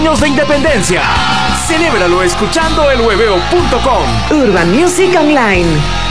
años de independencia. Celébralo escuchando elhueveo.com. Urban Music Online.